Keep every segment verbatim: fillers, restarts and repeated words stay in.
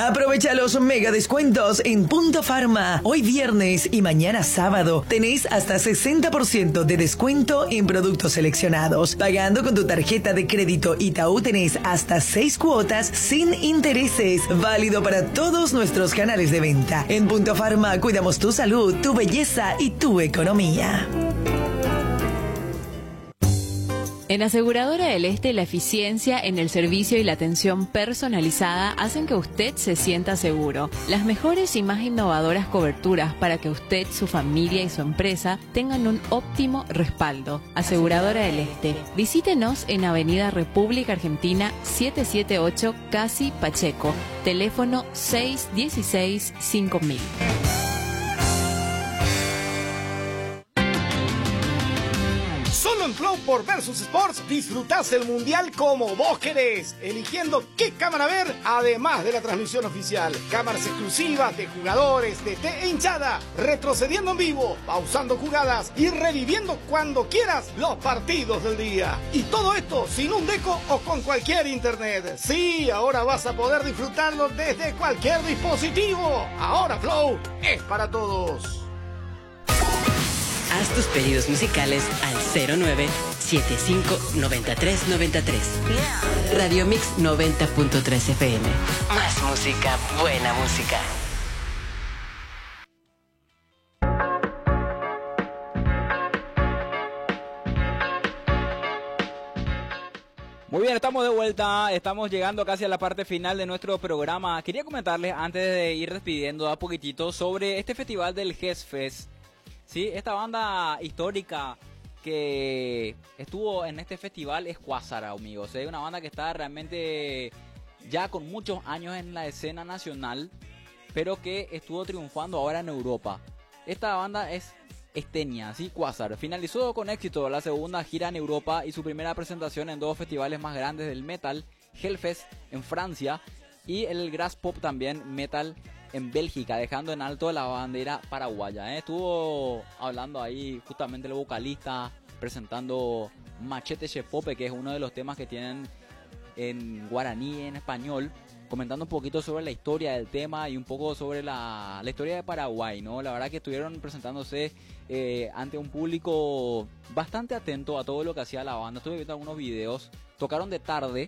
Aprovecha los mega descuentos en Punto Pharma. Hoy viernes y mañana sábado tenés hasta sesenta por ciento de descuento en productos seleccionados. Pagando con tu tarjeta de crédito Itaú tenés hasta seis cuotas sin intereses. Válido para todos nuestros canales de venta. En Punto Pharma cuidamos tu salud, tu belleza y tu economía. En Aseguradora del Este, la eficiencia en el servicio y la atención personalizada hacen que usted se sienta seguro. Las mejores y más innovadoras coberturas para que usted, su familia y su empresa tengan un óptimo respaldo. Aseguradora del Este. Visítenos en Avenida República Argentina setecientos setenta y ocho, Casi Pacheco. Teléfono seis uno seis cinco mil. Solo en Flow por Versus Sports disfrutás el Mundial como vos querés, eligiendo qué cámara ver, además de la transmisión oficial. Cámaras exclusivas de jugadores, D T e hinchada, retrocediendo en vivo, pausando jugadas y reviviendo cuando quieras los partidos del día. Y todo esto sin un deco o con cualquier internet. Sí, ahora vas a poder disfrutarlo desde cualquier dispositivo. Ahora Flow es para todos. Haz tus pedidos musicales al cero nueve siete cinco nueve tres nueve tres. Radio Mix noventa punto tres F M. Más música, buena música. Muy bien, estamos de vuelta, estamos llegando casi a la parte final de nuestro programa. Quería comentarles, antes de ir despidiendo a poquitito, sobre este festival del Hellfest. Sí, esta banda histórica que estuvo en este festival es Quasar, amigos. Es una banda que está realmente ya con muchos años en la escena nacional, pero que estuvo triunfando ahora en Europa. Esta banda es Estenia, ¿sí? Quasar. Finalizó con éxito la segunda gira en Europa y su primera presentación en dos festivales más grandes del metal, Hellfest en Francia y el Grass Pop también, Metal en Bélgica, dejando en alto la bandera paraguaya. ¿eh? Estuvo hablando ahí justamente el vocalista, presentando Machete Chepope, que es uno de los temas que tienen en guaraní y en español, comentando un poquito sobre la historia del tema y un poco sobre la, la historia de Paraguay, ¿no? La verdad que estuvieron presentándose eh, ante un público bastante atento a todo lo que hacía la banda. Estuve viendo algunos videos, tocaron de tarde.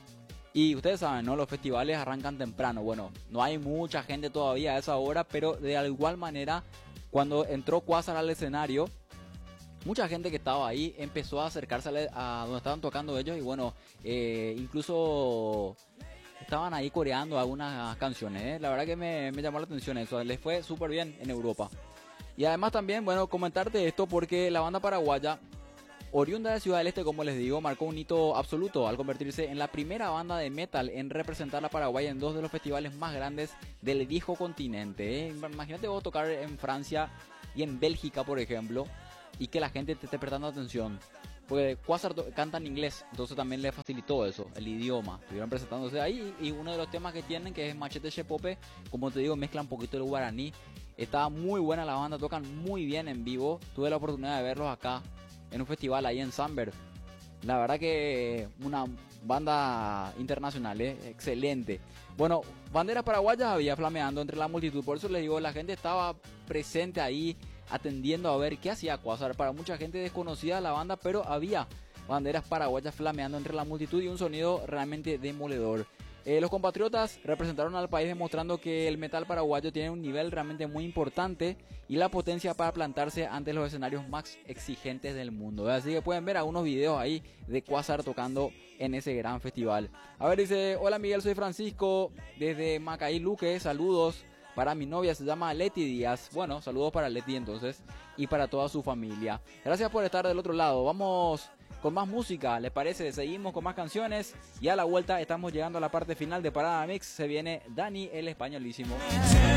Y ustedes saben, ¿no? Los festivales arrancan temprano. Bueno, no hay mucha gente todavía a esa hora, pero de igual manera, cuando entró Quasar al escenario, mucha gente que estaba ahí empezó a acercarse a donde estaban tocando ellos. Y bueno, eh, incluso estaban ahí coreando algunas canciones. ¿eh? La verdad que me, me llamó la atención eso. Les fue súper bien en Europa. Y además también, bueno, comentarte esto porque la banda paraguaya, oriunda de Ciudad del Este, como les digo, marcó un hito absoluto al convertirse en la primera banda de metal en representar a Paraguay en dos de los festivales más grandes del viejo continente. ¿eh? Imagínate vos tocar en Francia y en Bélgica, por ejemplo, y que la gente te esté prestando atención. Porque Quasar canta en inglés, entonces también le facilitó eso, el idioma. Estuvieron presentándose ahí y uno de los temas que tienen, que es Machete Chepope, como te digo, mezcla un poquito el guaraní. Está muy buena la banda, tocan muy bien en vivo. Tuve la oportunidad de verlos acá en un festival ahí en Samberg. La verdad que una banda internacional, ¿eh? Excelente. Bueno, banderas paraguayas había flameando entre la multitud, por eso les digo, la gente estaba presente ahí, atendiendo a ver qué hacía Quasar. Para mucha gente desconocida la banda, pero había banderas paraguayas flameando entre la multitud y un sonido realmente demoledor. Eh, los compatriotas representaron al país demostrando que el metal paraguayo tiene un nivel realmente muy importante y la potencia para plantarse ante los escenarios más exigentes del mundo. Así que pueden ver algunos videos ahí de Quasar tocando en ese gran festival. A ver, dice, hola Miguel, soy Francisco desde Macaí Luque, saludos para mi novia, se llama Leti Díaz. Bueno, saludos para Leti entonces y para toda su familia. Gracias por estar del otro lado. Vamos con más música, ¿les parece? Seguimos con más canciones y a la vuelta estamos llegando a la parte final de Parada Mix. Se viene Dani el Españolísimo.